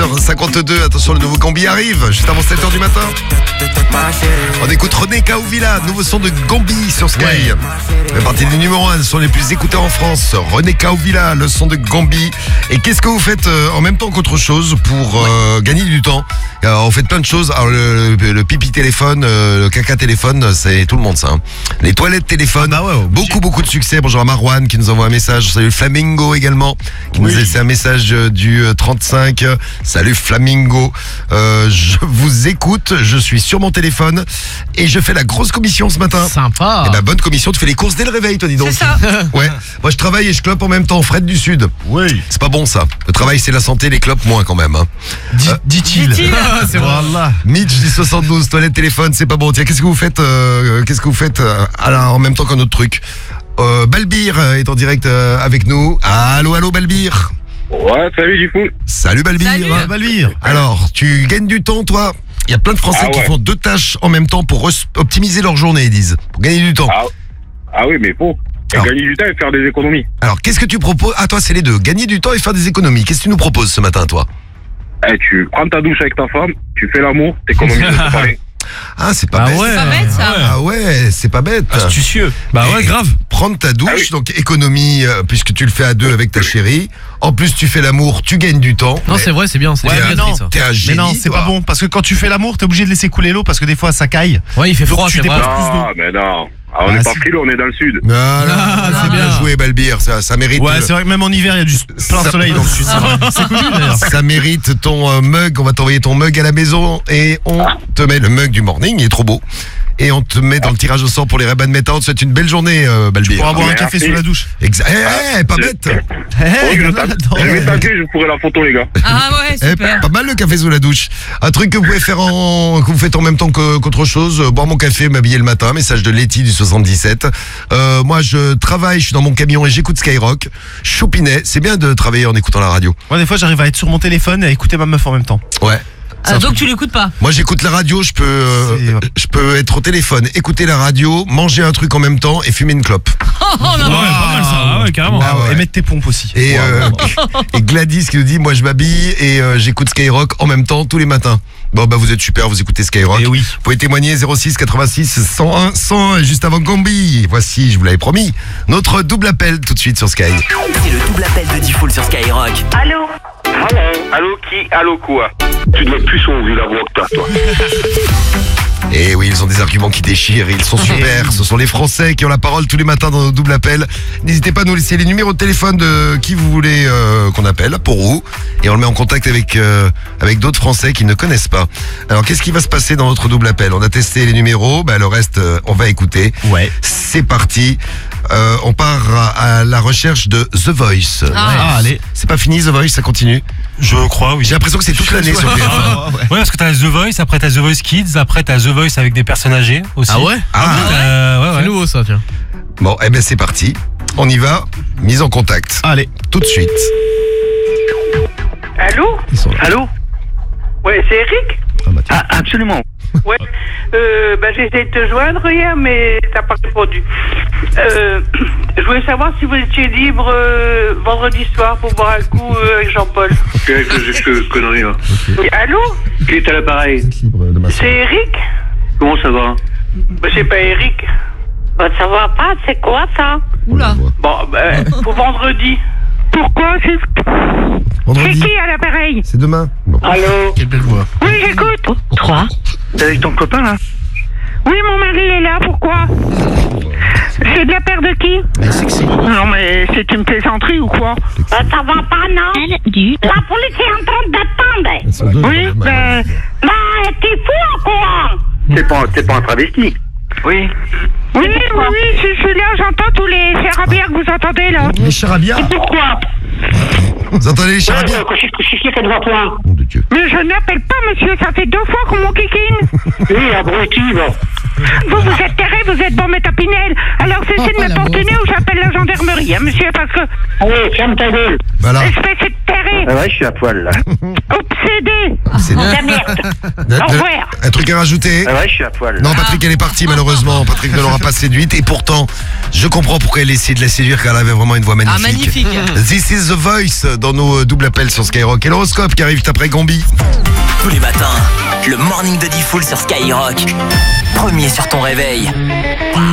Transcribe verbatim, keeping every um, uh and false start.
heures cinquante-deux, attention, le nouveau Gambi arrive, juste avant sept heures du matin. On écoute René Caovilla, nouveau son de Gambi sur Sky. Ouais. Il fait partie des numéros un, ce sont les plus écoutés en France. René Caovilla, le son de Gambi. Et qu'est-ce que vous faites euh, en même temps qu'autre chose pour euh, gagner du temps? Alors, on fait plein de choses. Alors, le, le, le pipi téléphone, euh, le caca téléphone, c'est tout le monde ça. Hein. Les toilettes téléphone, ah bah ouais, beaucoup beaucoup de succès. Bonjour à Marwan qui nous envoie un message. Salut Flamingo également qui oui. nous a laissé un message du trente-cinq. Salut Flamingo. Euh, je vous écoute. Je suis sur mon téléphone et je fais la grosse commission ce matin. Sympa. Et ben bonne commission. Tu fais les courses dès le réveil, toi dis donc. C'est ça. Ouais. Moi je travaille et je clope en même temps. Fred du Sud. Oui. C'est pas bon ça. Le travail c'est la santé, les clopes moins quand même. Hein. D- euh, dit-il. dit-il. C'est vrai. Mitch dit soixante-douze. Toilette téléphone, c'est pas bon. Tiens, qu'est-ce que vous faites euh, Qu'est-ce que vous faites euh, alors, en même temps qu'un autre truc? Euh, Balbir est en direct euh, avec nous. Allô, allô, Balbir. Ouais, salut du coup. Salut Balbir. Salut. Ah, Balbir. Alors, tu gagnes du temps, toi? Il y a plein de Français ah, qui ouais. font deux tâches en même temps pour re- optimiser leur journée, ils disent, pour gagner du temps. Ah, ah oui, mais faut. Alors. Gagner du temps et faire des économies. Alors, qu'est-ce que tu proposes? Ah, toi, c'est les deux. Gagner du temps et faire des économies. Qu'est-ce que tu nous proposes ce matin, toi? Eh, tu prends ta douche avec ta femme, tu fais l'amour, t'économises de parler. Ah, c'est pas Bah bête. ouais. C'est pas bête ça. Ouais. Ah ouais, c'est pas bête. Astucieux. Bah ouais, Et grave. Prendre ta douche, Ah oui. donc économie, euh, puisque tu le fais à deux avec ta chérie. En plus, tu fais l'amour, tu gagnes du temps. Non, Mais c'est vrai, c'est bien. C'est t'es bien un- gratuit, ça. T'es un Mais génie, non, c'est toi. pas bon parce que quand tu fais l'amour, t'es obligé de laisser couler l'eau parce que des fois ça caille. Ouais, il fait froid, tu c'est vrai. déposes. plus d'eau. Ah, mais non. Ah, on Ah, n'est pas si. frileux, on est dans le sud. Non, non, Ah, non, c'est bien bien. joué, Balbir. Ça, ça mérite. Ouais, euh, c'est vrai que même en hiver, il y a du plein Ça- soleil dans le sud. C'est vrai. C'est connu d'ailleurs. Ça mérite ton euh, mug. On va t'envoyer ton mug à la maison et on te met le mug du morning. Il est trop beau. Et on te met dans le tirage au sort pour les Ray-Ban Meta. On te souhaite une belle journée, euh, Balbir. Pour avoir un Merci. café sous la douche. Exact. Eh, eh, pas bête. Eh, Oh, je non, tape- attends. je vais taper, je vous pourrai la photo, les gars. Ah ouais, Eh, super. pas mal le café sous la douche. Un truc que vous pouvez faire en, que vous faites en même temps que, qu'autre chose. euh, Boire mon café, m'habiller le matin. Message de Letty du soixante-dix-sept. Euh, moi, je travaille, je suis dans mon camion et j'écoute Skyrock. Choupinet. C'est bien de travailler en écoutant la radio. Moi, des fois, j'arrive à être sur mon téléphone et à écouter ma meuf en même temps. Ouais. Ah, donc tu l'écoutes pas. Moi, j'écoute la radio. Je peux, euh, C'est- je peux être au téléphone, écouter la radio, manger un truc en même temps et fumer une clope. Oh non. Ouais, pas mal ça. Ah ouais, carrément. Ah ouais. Et mettre tes pompes aussi. Et, euh, et Gladys qui nous dit, moi, je m'habille et euh, j'écoute Skyrock en même temps tous les matins. Bon, bah, vous êtes super, vous écoutez Skyrock. Eh oui. Vous pouvez témoigner zéro six quatre-vingt-six cent un cent juste avant Gambi. Voici, je vous l'avais promis, notre double appel tout de suite sur Sky. C'est le double appel de Diffoul sur Skyrock. Allô? Allô Allô, qui Allô, quoi? Tu dois plus son vu la voix que t'as, toi. Et oui, ils ont des arguments qui déchirent, ils sont super. Ce sont les Français qui ont la parole tous les matins dans nos double appels. N'hésitez pas à nous laisser les numéros de téléphone de qui vous voulez euh, qu'on appelle, pour vous. Et on le met en contact avec, euh, avec d'autres Français qui ne connaissent pas. Alors, qu'est-ce qui va se passer dans notre double appel? On a testé les numéros, bah, le reste, euh, on va écouter. Ouais. C'est parti. Euh, on part à, à la recherche de The Voice. Ah. Ah, allez. C'est pas fini The Voice, ça continue. Je crois, oui. J'ai l'impression que c'est toute l'année sur T F un. Ah, ouais. Ouais, parce que t'as The Voice, après t'as The Voice Kids, après t'as The Voice avec des personnes âgées aussi. Ah ouais? Ah, Euh, ouais, ouais. C'est nouveau ça, tiens. bon, eh ben c'est parti. On y va. Mise en contact. Allez. Tout de suite. Allô? Ils sont là. Allô? Ouais, c'est Eric? Ah, bah, tiens. Ah, absolument. Ouais. Euh, bah, j'ai essayé de te joindre hier, mais t'as pas répondu. Euh, je voulais savoir si vous étiez libre euh, vendredi soir pour boire un coup euh, avec Jean-Paul. Quelle que, que connerie, là. Et allô? Qui est à l'appareil? Libre de ma C'est Eric? Comment ça va? Bah, c'est pas Eric. Bah, ça va pas, c'est quoi ça? Oula. Bon, bah, pour vendredi. Pourquoi? C'est Vendredi. qui à l'appareil? C'est demain. Bon. Allô? Quelle belle voix. Oui, j'écoute. Trois. T'es avec ton copain, là? Oui, mon mari est là, pourquoi? C'est de la part de qui? Elle est sexy. Non, mais c'est une plaisanterie ou quoi? Ça va pas, non? Elle du. La police est en train d'attendre. Elles sont deux, Oui, elles sont ben... Bah, t'es fou encore. T'es pas, t'es pas un travesti? Oui. Oui, oui, oui, je suis là, j'entends tous les charabia que vous entendez, là. Les charabia. Pourquoi? Vous entendez les charabia? C'est qui qu'elle voit toi? Nom de Dieu. Mais je n'appelle pas, monsieur, ça fait deux fois qu'on m'en kikine. Oui, abruti, bon. Vous, vous êtes terré, vous êtes bon métapinel. Alors cessez de me portonner ou j'appelle la gendarmerie. rien, monsieur, parce que... Allez, ferme ta gueule. Voilà. Espèce de taré, Ah ouais, je suis à poil, là. obsédé, C'est la merde. De- Au de- revoir. un truc à rajouter? Ah ouais, je suis à poil, là. Non, Patrick, elle est partie malheureusement. Patrick ne l'aura pas séduite. Et pourtant, je comprends pourquoi elle essayait de la séduire, car elle avait vraiment une voix magnifique. Ah, magnifique. This is the voice dans nos euh, doubles appels sur Skyrock. Et l'horoscope qui arrive juste après Gambi. Tous les matins, le morning de Diffoul sur Skyrock. Premier sur ton réveil.